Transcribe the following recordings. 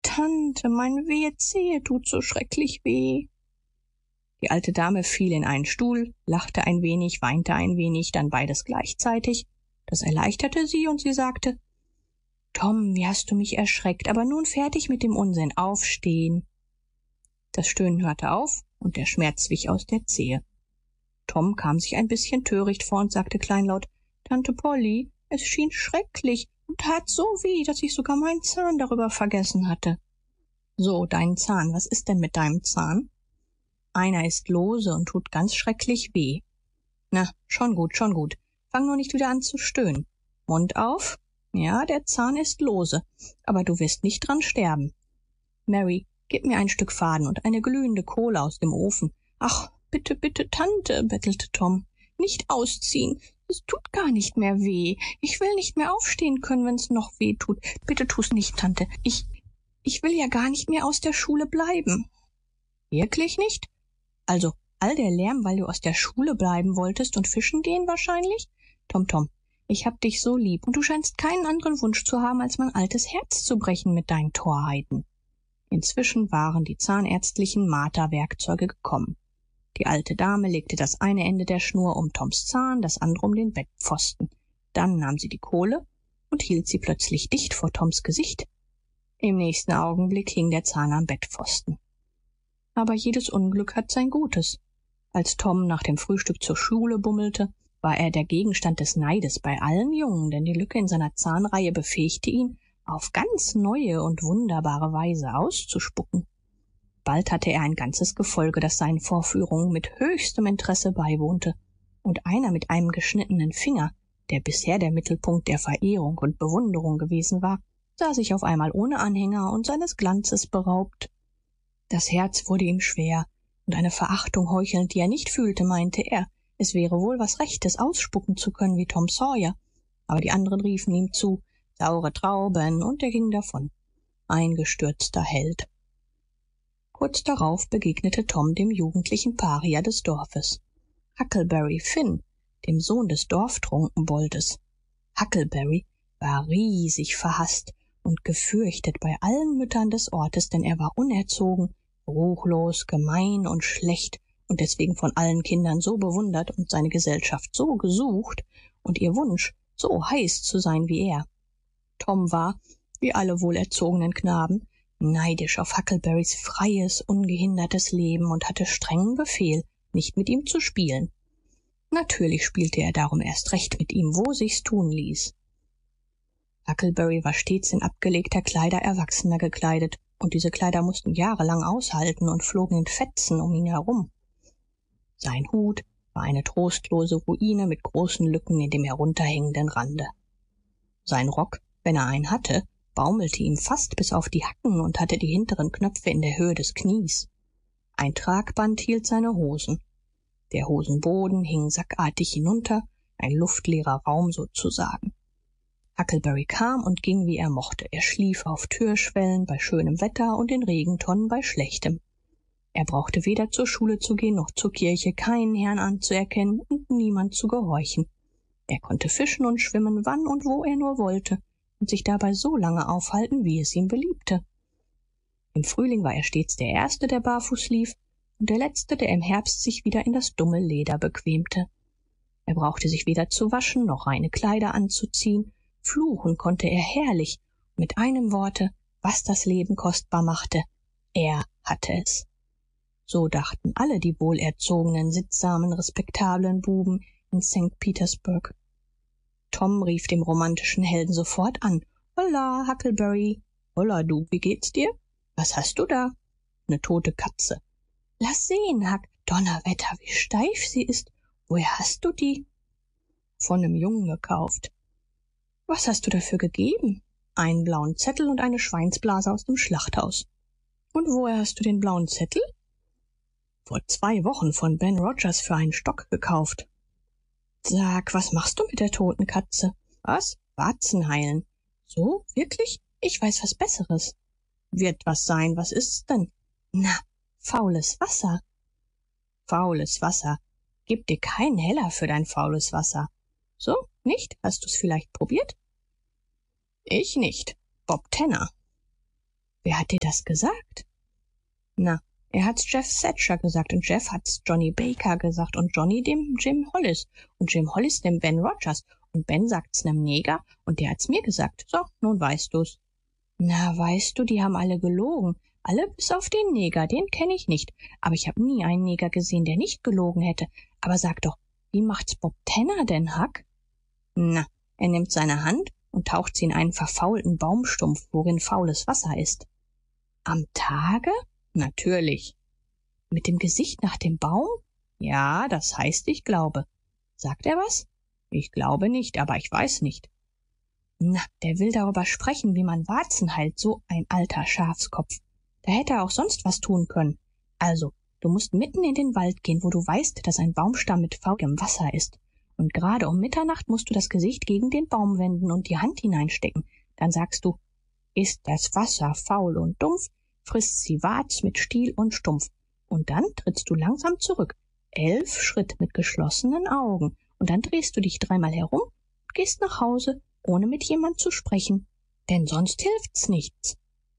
Tante, meine wehe Zehe tut so schrecklich weh. Die alte Dame fiel in einen Stuhl, lachte ein wenig, weinte ein wenig, dann beides gleichzeitig. Das erleichterte sie und sie sagte: Tom, wie hast du mich erschreckt, aber nun fertig mit dem Unsinn, aufstehen. Das Stöhnen hörte auf und der Schmerz wich aus der Zehe. Tom kam sich ein bisschen töricht vor und sagte kleinlaut: Tante Polly, es schien schrecklich und tat so weh, dass ich sogar meinen Zahn darüber vergessen hatte. So, deinen Zahn, was ist denn mit deinem Zahn? Einer ist lose und tut ganz schrecklich weh. Na, schon gut, schon gut. Fang nur nicht wieder an zu stöhnen. Mund auf. Ja, der Zahn ist lose, aber du wirst nicht dran sterben. Mary, gib mir ein Stück Faden und eine glühende Kohle aus dem Ofen. Ach, bitte, bitte, Tante, bettelte Tom. Nicht ausziehen. Es tut gar nicht mehr weh. Ich will nicht mehr aufstehen können, wenn's noch weh tut. Bitte tu's nicht, Tante. Ich will ja gar nicht mehr aus der Schule bleiben. Wirklich nicht? Also, all der Lärm, weil du aus der Schule bleiben wolltest und fischen gehen wahrscheinlich? Tom, ich hab dich so lieb und du scheinst keinen anderen Wunsch zu haben, als mein altes Herz zu brechen mit deinen Torheiten. Inzwischen waren die zahnärztlichen Marterwerkzeuge gekommen. Die alte Dame legte das eine Ende der Schnur um Toms Zahn, das andere um den Bettpfosten. Dann nahm sie die Kohle und hielt sie plötzlich dicht vor Toms Gesicht. Im nächsten Augenblick hing der Zahn am Bettpfosten. Aber jedes Unglück hat sein Gutes. Als Tom nach dem Frühstück zur Schule bummelte, war er der Gegenstand des Neides bei allen Jungen, denn die Lücke in seiner Zahnreihe befähigte ihn, auf ganz neue und wunderbare Weise auszuspucken. Bald hatte er ein ganzes Gefolge, das seinen Vorführungen mit höchstem Interesse beiwohnte, und einer mit einem geschnittenen Finger, der bisher der Mittelpunkt der Verehrung und Bewunderung gewesen war, sah sich auf einmal ohne Anhänger und seines Glanzes beraubt. Das Herz wurde ihm schwer, und eine Verachtung heuchelnd, die er nicht fühlte, meinte er, es wäre wohl was Rechtes, ausspucken zu können wie Tom Sawyer, aber die anderen riefen ihm zu: saure Trauben, und er ging davon, ein gestürzter Held. Kurz darauf begegnete Tom dem jugendlichen Paria des Dorfes, Huckleberry Finn, dem Sohn des Dorftrunkenboldes. Huckleberry war riesig verhasst und gefürchtet bei allen Müttern des Ortes, denn er war unerzogen, ruchlos, gemein und schlecht und deswegen von allen Kindern so bewundert und seine Gesellschaft so gesucht und ihr Wunsch, so heiß zu sein wie er. Tom war, wie alle wohlerzogenen Knaben, neidisch auf Huckleberrys freies, ungehindertes Leben und hatte strengen Befehl, nicht mit ihm zu spielen. Natürlich spielte er darum erst recht mit ihm, wo sich's tun ließ. Huckleberry war stets in abgelegter Kleider Erwachsener gekleidet, und diese Kleider mussten jahrelang aushalten und flogen in Fetzen um ihn herum. Sein Hut war eine trostlose Ruine mit großen Lücken in dem herunterhängenden Rande. Sein Rock, wenn er einen hatte, baumelte ihm fast bis auf die Hacken und hatte die hinteren Knöpfe in der Höhe des Knies. Ein Tragband hielt seine Hosen. Der Hosenboden hing sackartig hinunter, ein luftleerer Raum sozusagen. Huckleberry kam und ging, wie er mochte. Er schlief auf Türschwellen bei schönem Wetter und in Regentonnen bei schlechtem. Er brauchte weder zur Schule zu gehen noch zur Kirche, keinen Herrn anzuerkennen und niemand zu gehorchen. Er konnte fischen und schwimmen, wann und wo er nur wollte, und sich dabei so lange aufhalten, wie es ihm beliebte. Im Frühling war er stets der Erste, der barfuß lief, und der Letzte, der im Herbst sich wieder in das dumme Leder bequemte. Er brauchte sich weder zu waschen noch reine Kleider anzuziehen. Fluchen konnte er herrlich, mit einem Worte, was das Leben kostbar machte: er hatte es. So dachten alle die wohlerzogenen, sittsamen, respektablen Buben in St. Petersburg. Tom rief dem romantischen Helden sofort an: Holla, Huckleberry. Holla, du, wie geht's dir? Was hast du da? Ne tote Katze. Lass sehen, Huck. Donnerwetter, wie steif sie ist. Woher hast du die? Von nem Jungen gekauft. Was hast du dafür gegeben? Einen blauen Zettel und eine Schweinsblase aus dem Schlachthaus. Und woher hast du den blauen Zettel? Vor 2 Wochen von Ben Rogers für einen Stock gekauft. Sag, was machst du mit der toten Katze? Was? Warzen heilen. So, wirklich? Ich weiß was Besseres. Wird was sein, was ist's denn? Na, faules Wasser. Faules Wasser. Gib dir keinen Heller für dein faules Wasser. So, nicht? Hast du's vielleicht probiert? Ich nicht. Bob Tanner. Wer hat dir das gesagt? Na, er hat's Jeff Thatcher gesagt und Jeff hat's Johnny Baker gesagt und Johnny dem Jim Hollis und Jim Hollis dem Ben Rogers und Ben sagt's nem Neger und der hat's mir gesagt. So, nun weißt du's. Na, weißt du, die haben alle gelogen. Alle bis auf den Neger, den kenn ich nicht. Aber ich hab nie einen Neger gesehen, der nicht gelogen hätte. Aber sag doch, wie macht's Bob Tanner denn, Huck? Na, er nimmt seine Hand und taucht sie in einen verfaulten Baumstumpf, worin faules Wasser ist. Am Tage? Natürlich. Mit dem Gesicht nach dem Baum? Ja, das heißt, ich glaube. Sagt er was? Ich glaube nicht, aber ich weiß nicht. Na, der will darüber sprechen, wie man Warzen heilt, so ein alter Schafskopf. Da hätte er auch sonst was tun können. Also, du musst mitten in den Wald gehen, wo du weißt, dass ein Baumstamm mit faulem Wasser ist. Und gerade um Mitternacht musst du das Gesicht gegen den Baum wenden und die Hand hineinstecken. Dann sagst du, ist das Wasser faul und dumpf, frisst sie Warz mit Stiel und Stumpf. Und dann trittst du langsam zurück, 11 Schritt mit geschlossenen Augen. Und dann drehst du dich 3-mal herum und gehst nach Hause, ohne mit jemand zu sprechen. Denn sonst hilft's nichts.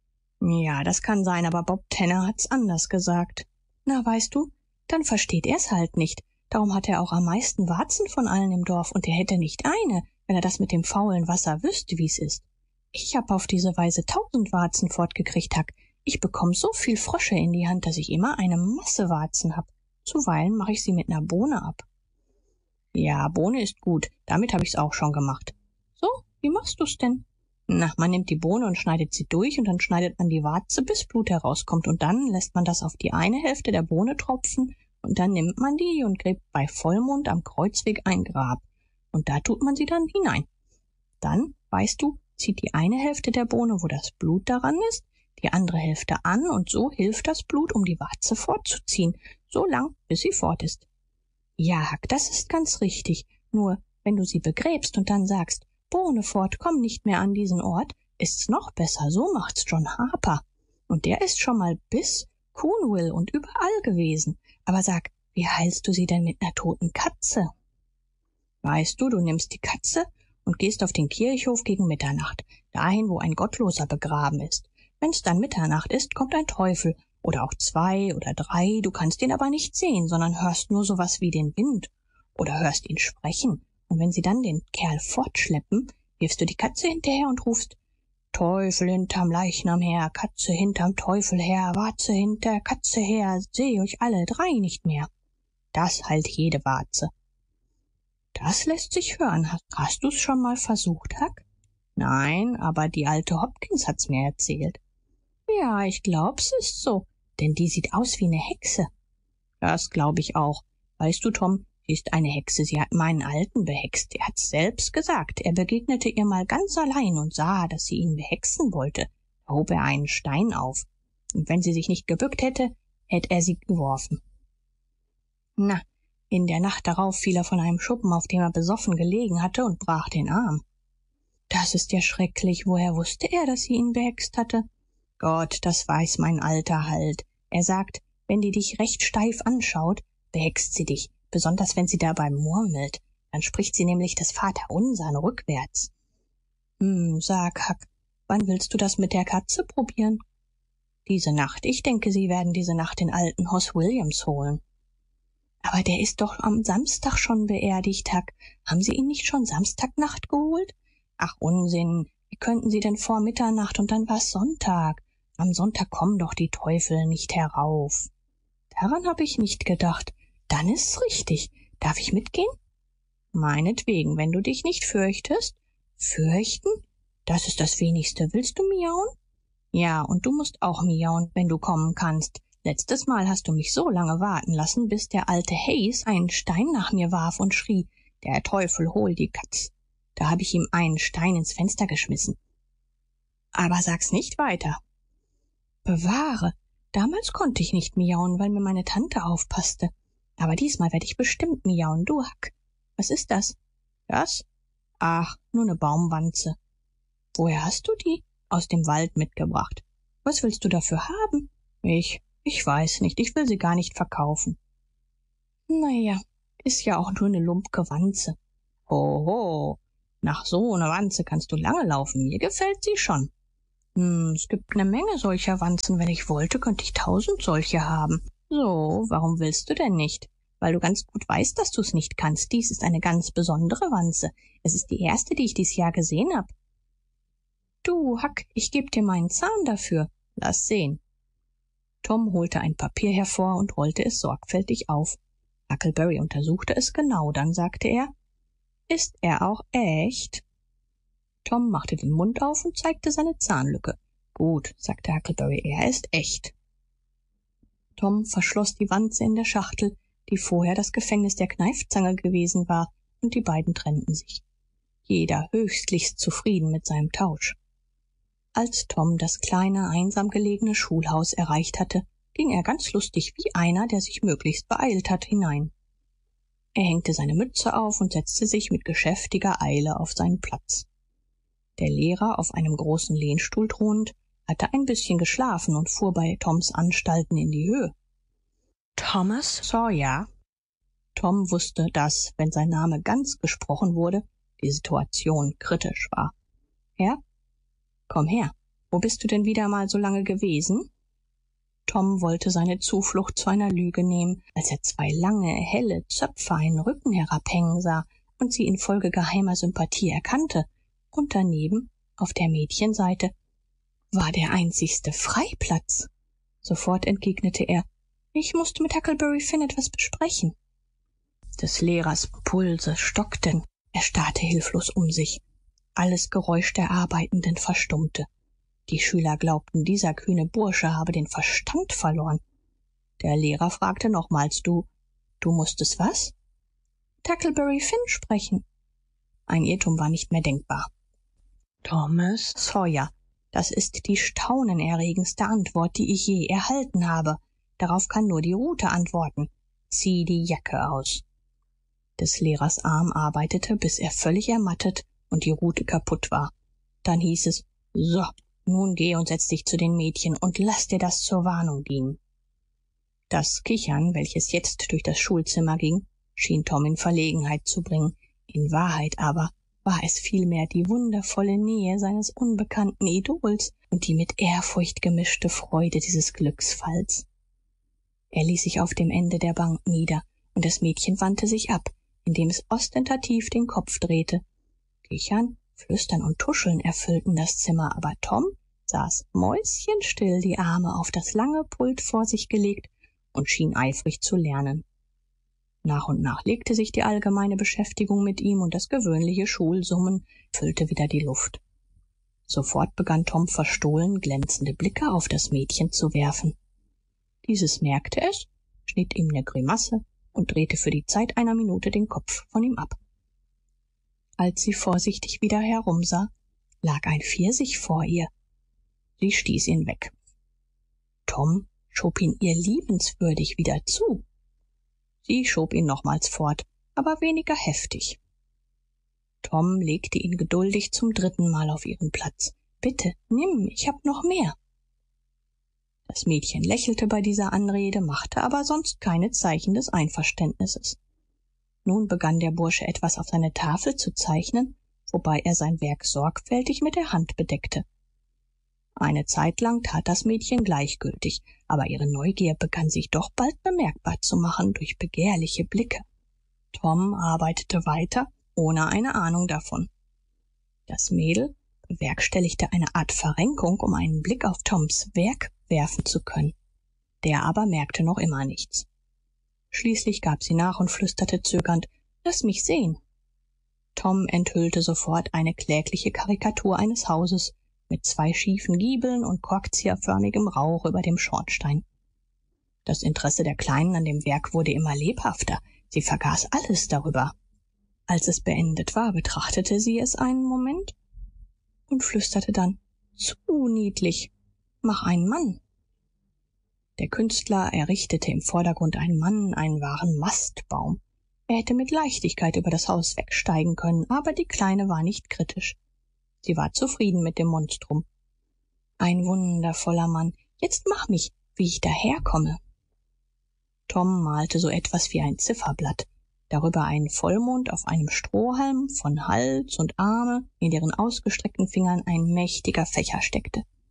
Ja, das kann sein, aber Bob Tanner hat's anders gesagt. Na, weißt du, dann versteht er's halt nicht. Darum hat er auch am meisten Warzen von allen im Dorf und er hätte nicht eine, wenn er das mit dem faulen Wasser wüsste, wie's ist. Ich hab auf diese Weise 1000 Warzen fortgekriegt, Huck. Ich bekomm so viel Frösche in die Hand, dass ich immer eine Masse Warzen hab. Zuweilen mach ich sie mit ner Bohne ab. Ja, Bohne ist gut. Damit hab ich's auch schon gemacht. So, wie machst du's denn? Na, man nimmt die Bohne und schneidet sie durch und dann schneidet man die Warze, bis Blut herauskommt und dann lässt man das auf die eine Hälfte der Bohne tropfen und dann nimmt man die und gräbt bei Vollmond am Kreuzweg ein Grab und da tut man sie dann hinein. Dann, weißt du, zieht die eine Hälfte der Bohne, wo das Blut daran ist, die andere Hälfte an und so hilft das Blut, um die Warze fortzuziehen, so lang, bis sie fort ist. Ja, Huck, das ist ganz richtig. Nur, wenn du sie begräbst und dann sagst, Bohne fort, komm nicht mehr an diesen Ort, ist's noch besser. So macht's John Harper. Und der ist schon mal bis Coonville und überall gewesen. Aber sag, wie heilst du sie denn mit ner toten Katze? Weißt du, du nimmst die Katze und gehst auf den Kirchhof gegen Mitternacht, dahin, wo ein Gottloser begraben ist. Wenn's dann Mitternacht ist, kommt ein Teufel, oder auch 2 oder 3, du kannst ihn aber nicht sehen, sondern hörst nur sowas wie den Wind oder hörst ihn sprechen. Und wenn sie dann den Kerl fortschleppen, wirfst du die Katze hinterher und rufst, Teufel hinterm Leichnam her, Katze hinterm Teufel her, Warze hinter Katze her, seh euch alle 3 nicht mehr. Das heilt jede Warze. Das lässt sich hören. Hast du's schon mal versucht, Huck? Nein, aber die alte Hopkins hat's mir erzählt. Ja, ich glaub's ist so, denn die sieht aus wie 'ne Hexe. Das glaub ich auch. Weißt du, Tom, sie ist eine Hexe. Sie hat meinen Alten behext. Er hat's selbst gesagt. Er begegnete ihr mal ganz allein und sah, dass sie ihn behexen wollte. Da hob er einen Stein auf. Und wenn sie sich nicht gebückt hätte, hätt er sie geworfen. Na, in der Nacht darauf fiel er von einem Schuppen, auf dem er besoffen gelegen hatte, und brach den Arm. Das ist ja schrecklich. Woher wusste er, dass sie ihn behext hatte? Gott, das weiß mein Alter halt. Er sagt, wenn die dich recht steif anschaut, behext sie dich, besonders wenn sie dabei murmelt. Dann spricht sie nämlich das Vaterunsern rückwärts. Sag, Huck, wann willst du das mit der Katze probieren? Diese Nacht. Ich denke, sie werden diese Nacht den alten Hoss Williams holen. Aber der ist doch am Samstag schon beerdigt, Huck. Haben sie ihn nicht schon Samstagnacht geholt? Ach, Unsinn. Wie könnten sie denn vor Mitternacht und dann war's Sonntag? Am Sonntag kommen doch die Teufel nicht herauf. Daran hab ich nicht gedacht. Dann ist's richtig. Darf ich mitgehen? Meinetwegen, wenn du dich nicht fürchtest. Fürchten? Das ist das Wenigste. Willst du miauen? Ja, und du musst auch miauen, wenn du kommen kannst. Letztes Mal hast du mich so lange warten lassen, bis der alte Hayes einen Stein nach mir warf und schrie, der Teufel hol die Katz. Da hab ich ihm einen Stein ins Fenster geschmissen. Aber sag's nicht weiter. Bewahre. Damals konnte ich nicht miauen, weil mir meine Tante aufpasste. Aber diesmal werd ich bestimmt miauen, du Huck. Was ist das? Das? Ach, nur 'ne Baumwanze. Woher hast du die? Aus dem Wald mitgebracht. Was willst du dafür haben? Ich weiß nicht. Ich will sie gar nicht verkaufen. Naja, ist ja auch nur 'ne lump'ge Wanze. Hoho, nach so 'ner Wanze kannst du lange laufen. Mir gefällt sie schon. Es gibt 'ne Menge solcher Wanzen. Wenn ich wollte, könnte ich 1000 solche haben. So, warum willst du denn nicht? Weil du ganz gut weißt, dass du's nicht kannst. Dies ist eine ganz besondere Wanze. Es ist die erste, die ich dies Jahr gesehen hab. Du, Huck, ich geb dir meinen Zahn dafür. Lass sehen. Tom holte ein Papier hervor und rollte es sorgfältig auf. Huckleberry untersuchte es genau, dann sagte er, ist er auch echt? Tom machte den Mund auf und zeigte seine Zahnlücke. Gut, sagte Huckleberry, er ist echt. Tom verschloss die Wanze in der Schachtel, die vorher das Gefängnis der Kneifzange gewesen war, und die beiden trennten sich. Jeder höchstlichst zufrieden mit seinem Tausch. Als Tom das kleine, einsam gelegene Schulhaus erreicht hatte, ging er ganz lustig wie einer, der sich möglichst beeilt hat, hinein. Er hängte seine Mütze auf und setzte sich mit geschäftiger Eile auf seinen Platz. Der Lehrer, auf einem großen Lehnstuhl thronend, hatte ein bisschen geschlafen und fuhr bei Toms Anstalten in die Höhe. Thomas Sawyer. Tom wusste, dass, wenn sein Name ganz gesprochen wurde, die Situation kritisch war. Herr? Komm her. Wo bist du denn wieder mal so lange gewesen? Tom wollte seine Zuflucht zu einer Lüge nehmen, als er zwei lange, helle Zöpfe einen Rücken herabhängen sah und sie infolge geheimer Sympathie erkannte. Und daneben, auf der Mädchenseite, war der einzigste Freiplatz. Sofort entgegnete er, ich mußte mit Huckleberry Finn etwas besprechen. Des Lehrers Pulse stockten, er starrte hilflos um sich. Alles Geräusch der Arbeitenden verstummte. Die Schüler glaubten, dieser kühne Bursche habe den Verstand verloren. Der Lehrer fragte nochmals, du musstest was? Huckleberry Finn sprechen. Ein Irrtum war nicht mehr denkbar. Thomas Sawyer, das ist die staunenerregendste Antwort, die ich je erhalten habe. Darauf kann nur die Rute antworten. Zieh die Jacke aus. Des Lehrers Arm arbeitete, bis er völlig ermattet und die Rute kaputt war. Dann hieß es, so, nun geh und setz dich zu den Mädchen und lass dir das zur Warnung dienen. Das Kichern, welches jetzt durch das Schulzimmer ging, schien Tom in Verlegenheit zu bringen. In Wahrheit aber war es vielmehr die wundervolle Nähe seines unbekannten Idols und die mit Ehrfurcht gemischte Freude dieses Glücksfalls. Er ließ sich auf dem Ende der Bank nieder, und das Mädchen wandte sich ab, indem es ostentativ den Kopf drehte. Kichern, Flüstern und Tuscheln erfüllten das Zimmer, aber Tom saß mäuschenstill, die Arme auf das lange Pult vor sich gelegt und schien eifrig zu lernen. Nach und nach legte sich die allgemeine Beschäftigung mit ihm und das gewöhnliche Schulsummen füllte wieder die Luft. Sofort begann Tom verstohlen glänzende Blicke auf das Mädchen zu werfen. Dieses merkte es, schnitt ihm ne Grimasse und drehte für die Zeit einer Minute den Kopf von ihm ab. Als sie vorsichtig wieder herumsah, lag ein Pfirsich vor ihr. Sie stieß ihn weg. Tom schob ihn ihr liebenswürdig wieder zu. Sie schob ihn nochmals fort, aber weniger heftig. Tom legte ihn geduldig zum dritten Mal auf ihren Platz. Bitte, nimm, ich hab noch mehr. Das Mädchen lächelte bei dieser Anrede, machte aber sonst keine Zeichen des Einverständnisses. Nun begann der Bursche etwas auf seine Tafel zu zeichnen, wobei er sein Werk sorgfältig mit der Hand bedeckte. Eine Zeit lang tat das Mädchen gleichgültig, aber ihre Neugier begann sich doch bald bemerkbar zu machen durch begehrliche Blicke. Tom arbeitete weiter, ohne eine Ahnung davon. Das Mädel bewerkstelligte eine Art Verrenkung, um einen Blick auf Toms Werk werfen zu können. Der aber merkte noch immer nichts. Schließlich gab sie nach und flüsterte zögernd, lass mich sehen. Tom enthüllte sofort eine klägliche Karikatur eines Hauses mit zwei schiefen Giebeln und korkzieherförmigem Rauch über dem Schornstein. Das Interesse der Kleinen an dem Werk wurde immer lebhafter. Sie vergaß alles darüber. Als es beendet war, betrachtete sie es einen Moment und flüsterte dann, zu niedlich, mach einen Mann. Der Künstler errichtete im Vordergrund einen Mann, einen wahren Mastbaum. Er hätte mit Leichtigkeit über das Haus wegsteigen können, aber die Kleine war nicht kritisch. Sie war zufrieden mit dem Monstrum. Ein wundervoller Mann. Jetzt mach mich, wie ich daherkomme. Tom malte so etwas wie ein Zifferblatt, darüber einen Vollmond auf einem Strohhalm von Hals und Arme, in deren ausgestreckten Fingern ein mächtiger Fächer steckte.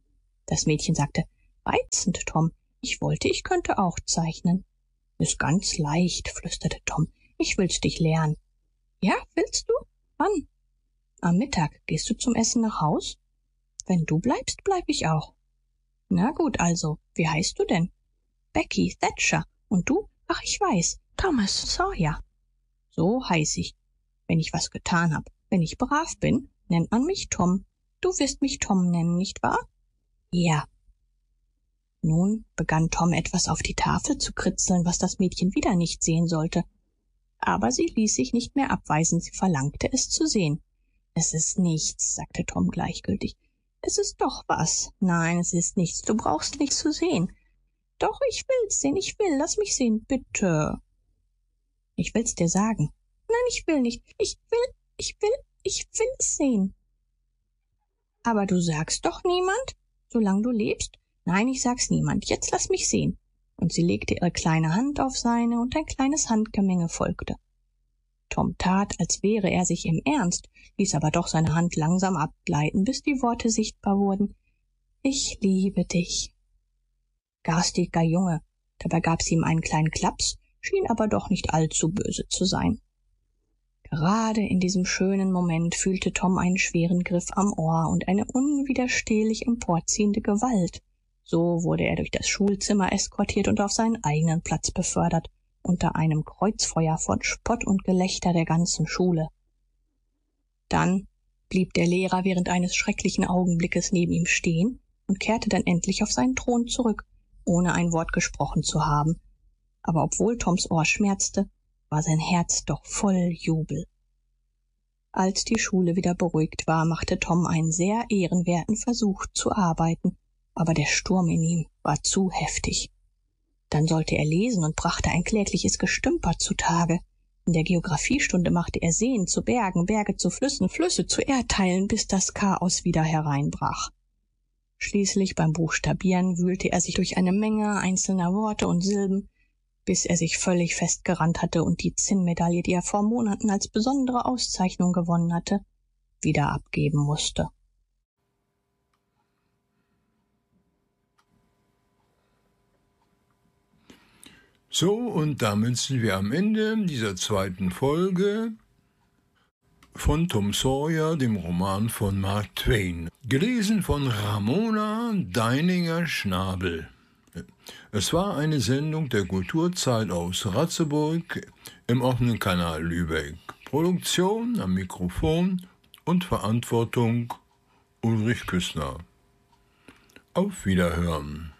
Das Mädchen sagte, reizend, Tom. Ich wollte, ich könnte auch zeichnen. Ist ganz leicht, flüsterte Tom. Ich will's dich lernen. Ja, willst du? Wann? Am Mittag. Gehst du zum Essen nach Haus? Wenn du bleibst, bleib ich auch. Na gut, also. Wie heißt du denn? Becky Thatcher. Und du? Ach, ich weiß. Thomas Sawyer. So heiß ich, wenn ich was getan hab. Wenn ich brav bin, nennt man mich Tom. Du wirst mich Tom nennen, nicht wahr? Ja. Nun begann Tom etwas auf die Tafel zu kritzeln, was das Mädchen wieder nicht sehen sollte. Aber sie ließ sich nicht mehr abweisen, sie verlangte es zu sehen. Es ist nichts, sagte Tom gleichgültig. Es ist doch was. Nein, es ist nichts. Du brauchst nichts zu sehen. Doch, ich will's sehen. Ich will. Lass mich sehen, bitte. Ich will's dir sagen. Nein, ich will nicht. Ich will's sehen. Aber du sagst doch niemand, solange du lebst? Nein, ich sag's niemand. Jetzt lass mich sehen. Und sie legte ihre kleine Hand auf seine, und ein kleines Handgemenge folgte. Tom tat, als wehre er sich im Ernst, ließ aber doch seine Hand langsam abgleiten, bis die Worte sichtbar wurden. Ich liebe dich. Garstiger Junge. Dabei gab sie ihm einen kleinen Klaps, schien aber doch nicht allzu böse zu sein. Gerade in diesem schönen Moment fühlte Tom einen schweren Griff am Ohr und eine unwiderstehlich emporziehende Gewalt. So wurde er durch das Schulzimmer eskortiert und auf seinen eigenen Platz befördert, unter einem Kreuzfeuer von Spott und Gelächter der ganzen Schule. Dann blieb der Lehrer während eines schrecklichen Augenblickes neben ihm stehen und kehrte dann endlich auf seinen Thron zurück, ohne ein Wort gesprochen zu haben. Aber obwohl Toms Ohr schmerzte, war sein Herz doch voll Jubel. Als die Schule wieder beruhigt war, machte Tom einen sehr ehrenwerten Versuch zu arbeiten, aber der Sturm in ihm war zu heftig. Dann sollte er lesen und brachte ein klägliches Gestümper zutage. In der Geographiestunde machte er Seen zu Bergen, Berge zu Flüssen, Flüsse zu Erdteilen, bis das Chaos wieder hereinbrach. Schließlich beim Buchstabieren wühlte er sich durch eine Menge einzelner Worte und Silben, bis er sich völlig festgerannt hatte und die Zinnmedaille, die er vor Monaten als besondere Auszeichnung gewonnen hatte, wieder abgeben musste. So, und damit sind wir am Ende dieser zweiten Folge von Tom Sawyer, dem Roman von Mark Twain. Gelesen von Ramona Deininger-Schnabel. Es war eine Sendung der Kulturzeit aus Ratzeburg im offenen Kanal Lübeck. Produktion am Mikrofon und Verantwortung Ulrich Küssner. Auf Wiederhören.